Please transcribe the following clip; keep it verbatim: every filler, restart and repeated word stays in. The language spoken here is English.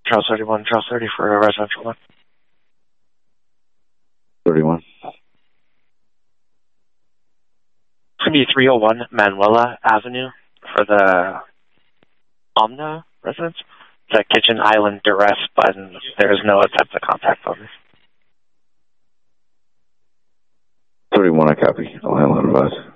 Charles thirty-one, Charles thirty for a residential one. thirty-one. It's going to be three oh one Manuela Avenue for the Omna residence. It's a kitchen island duress button. There is no attempt to contact owners. thirty-one, I copy. I'll handle it, advise.